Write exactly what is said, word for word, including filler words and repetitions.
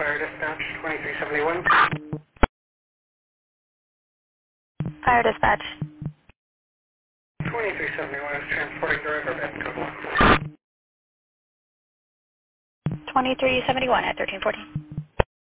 Fire Dispatch, twenty-three seventy-one. Fire Dispatch. twenty-three seventy-one is transporting the riverbed, code one. twenty-three seventy-one at thirteen fourteen.